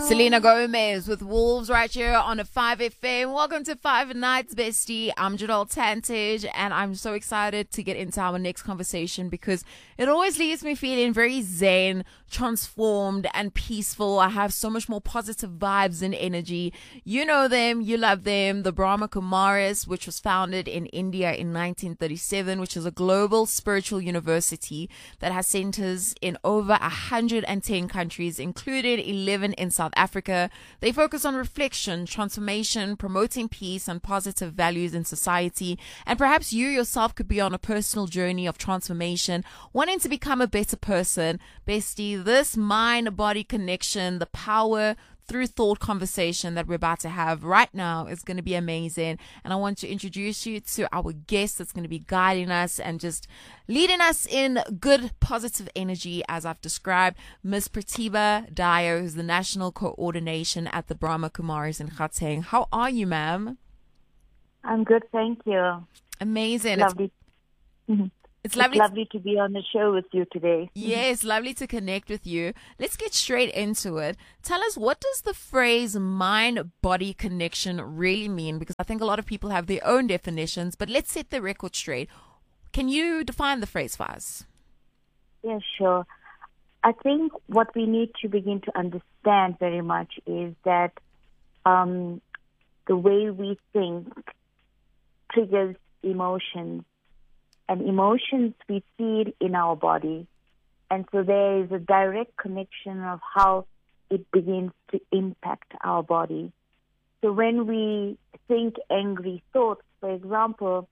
Selena Gomez with Wolves right here on a 5FM. Welcome to 5 Nights, bestie. I'm Janelle Tantage, and I'm so excited to get into our next conversation because it always leaves me feeling very zen, transformed, and peaceful. I have so much more positive vibes and energy. You know them, you love them. The Brahma Kumaris, which was founded in India in 1937, which is a global spiritual university that has centers in over 110 countries, including 11 in South Africa. They focus on reflection, transformation, promoting peace and positive values in society. And perhaps you yourself could be on a personal journey of transformation, wanting to become a better person. Bestie, this mind-body connection, the power through thought conversation that we're about to have right now is going to be amazing. And I want to introduce you to our guest that's going to be guiding us and just leading us in good, positive energy, as I've described, Miss Pratibha Daya, who's the National Coordination at the Brahma Kumaris in Gauteng. How are you, ma'am? I'm good, thank you. Amazing. Lovely. It's lovely. It's lovely to be on the show with you today. Yes, lovely to connect with you. Let's get straight into it. Tell us, what does the phrase mind-body connection really mean? Because I think a lot of people have their own definitions, but let's set the record straight. Can you define the phrase for us? Yeah, sure. I think what we need to begin to understand very much is that the way we think triggers emotions. And emotions we feel in our body. And so there is a direct connection of how it begins to impact our body. So when we think angry thoughts, for example,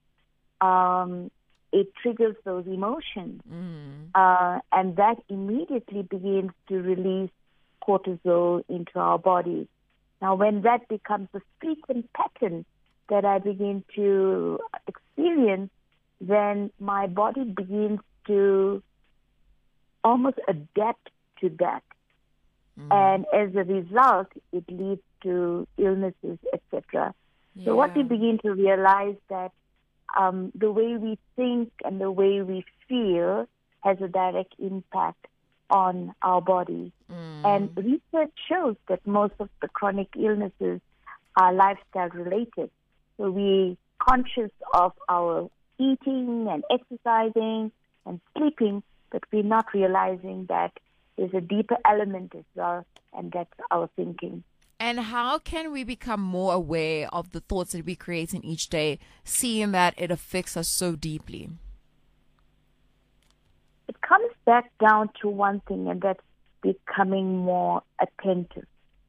it triggers those emotions. And that immediately begins to release cortisol into our body. Now, when that becomes a frequent pattern that I begin to experience, then my body begins to almost adapt to that. And as a result, it leads to illnesses, etc. Yeah. So what we begin to realize that the way we think and the way we feel has a direct impact on our body. And research shows that most of the chronic illnesses are lifestyle related. So we're conscious of our eating and exercising and sleeping, but we're not realizing that there's a deeper element as well, and that's our thinking. And how can we become more aware of the thoughts that we create in each day, seeing that it affects us so deeply? It comes back down to one thing, and that's becoming more attentive,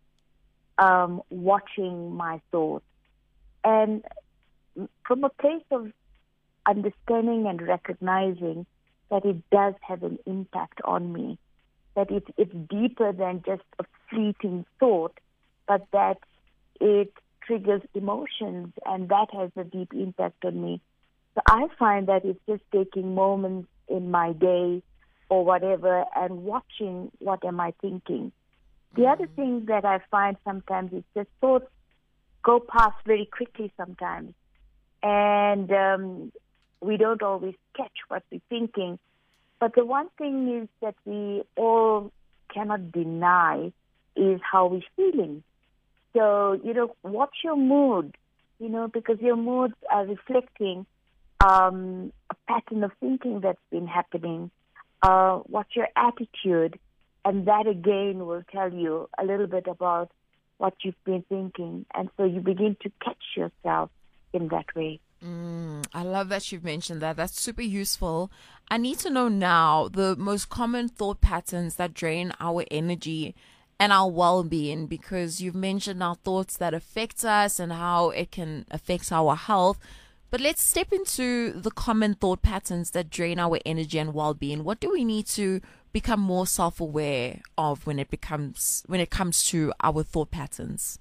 watching my thoughts. And from a place of understanding and recognizing that it does have an impact on me, that it's deeper than just a fleeting thought, but that it triggers emotions, and that has a deep impact on me. So I find that it's just taking moments in my day or whatever and watching what am I thinking. The other thing that I find sometimes is just thoughts go past very quickly sometimes, and we don't always catch what we're thinking. But the one thing is that we all cannot deny is how we're feeling. So, watch your mood, because your moods are reflecting a pattern of thinking that's been happening. Watch your attitude, and that again will tell you a little bit about what you've been thinking. And so you begin to catch yourself in that way. I love that you've mentioned that. That's super useful. I need to know now the most common thought patterns that drain our energy and our well-being, because you've mentioned our thoughts that affect us and how it can affect our health. But let's step into the common thought patterns that drain our energy and well-being. What do we need to become more self-aware of when it comes to our thought patterns?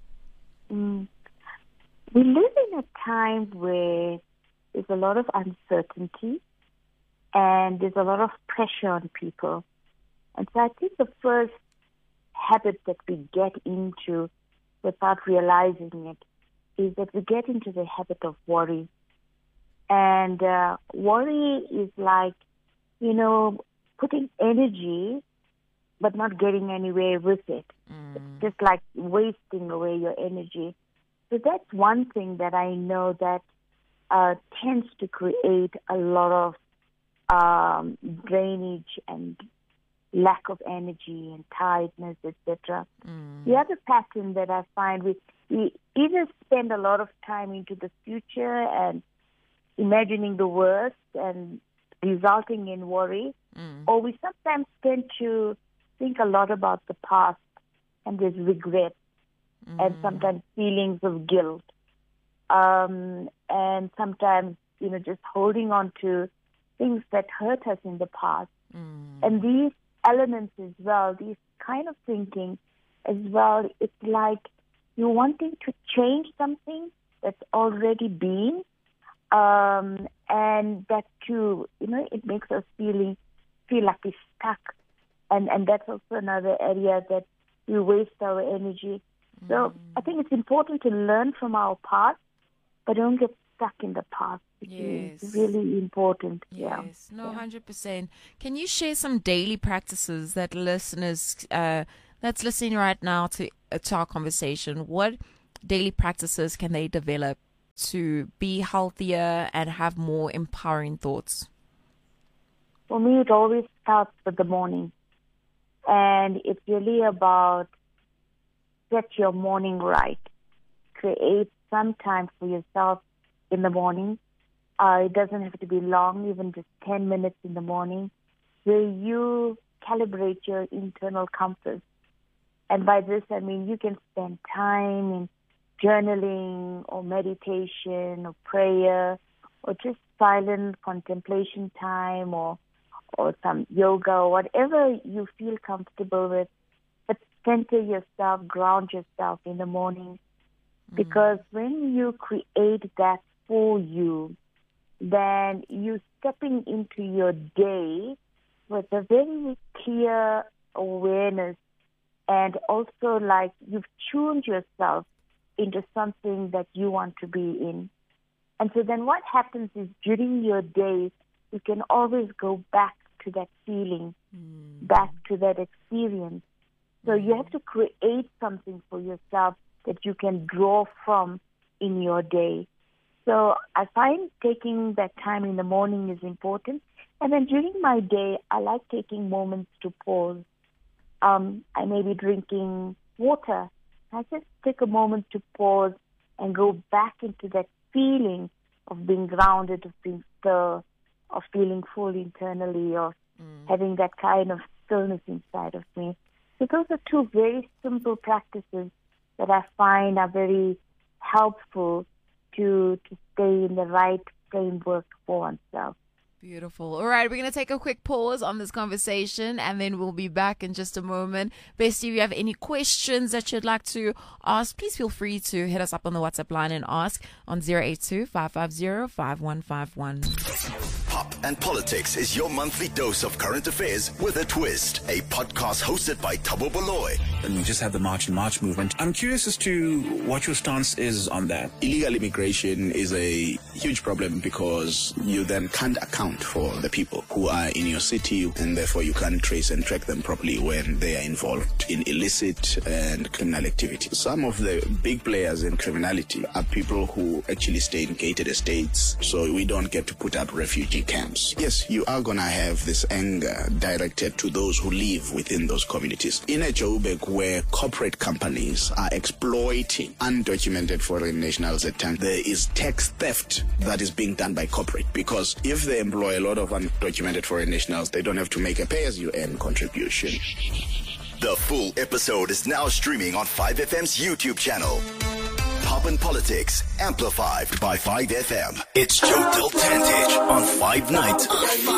We live in a time where there's a lot of uncertainty and there's a lot of pressure on people. And so I think the first habit that we get into without realizing it is that we get into the habit of worry. And worry is like, putting energy but not getting anywhere with it. It's just like wasting away your energy. So that's one thing that I know that tends to create a lot of drainage and lack of energy and tiredness, etc. The other pattern that I find, we either spend a lot of time into the future and imagining the worst and resulting in worry, or we sometimes tend to think a lot about the past, and there's regret and sometimes feelings of guilt, and sometimes, just holding on to things that hurt us in the past. And these elements as well, these kind of thinking as well, it's like you're wanting to change something that's already been, and that too, it makes us feel like we're stuck. And that's also another area that we waste our energy. So I think it's important to learn from our past, but don't get stuck in the past. It's really important. Yes. No, 100%. Can you share some daily practices that listeners that's listening right now to our conversation? What daily practices can they develop to be healthier and have more empowering thoughts? For me, it always starts with the morning. And it's really about get your morning right. Create some time for yourself in the morning. It doesn't have to be long, even just 10 minutes in the morning, where you calibrate your internal compass. And by this, I mean you can spend time in journaling or meditation or prayer or just silent contemplation time or some yoga or whatever you feel comfortable with. But center yourself, ground yourself in the morning. Because when you create that for you, then you're stepping into your day with a very clear awareness, and also like you've tuned yourself into something that you want to be in. And so then what happens is during your day, you can always go back to that feeling, back to that experience. So you have to create something for yourself that you can draw from in your day. So I find taking that time in the morning is important. And then during my day, I like taking moments to pause. I may be drinking water. I just take a moment to pause and go back into that feeling of being grounded, of being still, of feeling full internally, of having that kind of stillness inside of me. So those are two very simple practices that I find are very helpful to stay in the right framework for oneself. Beautiful. All right, we're going to take a quick pause on this conversation and then we'll be back in just a moment. Bestie, if you have any questions that you'd like to ask, please feel free to hit us up on the WhatsApp line and ask on 082-550-5151. Pop and Politics is your monthly dose of current affairs with a twist. A podcast hosted by Thabo Baloy. And we just had the March and March movement. I'm curious as to what your stance is on that. Illegal immigration is a huge problem because you then can't account for the people who are in your city, and therefore you can't trace and track them properly when they are involved in illicit and criminal activity. Some of the big players in criminality are people who actually stay in gated estates, so we don't get to put up refugee camps. Yes, you are going to have this anger directed to those who live within those communities. In a Joburg where corporate companies are exploiting undocumented foreign nationals at times, there is tax theft that is being done by corporate, because if they employ a lot of undocumented foreign nationals, they don't have to make a pay-as-you-earn contribution. The full episode is now streaming on 5FM's YouTube channel. Pop and Politics, amplified by 5FM. It's Joe Del Tantich on 5 Nights.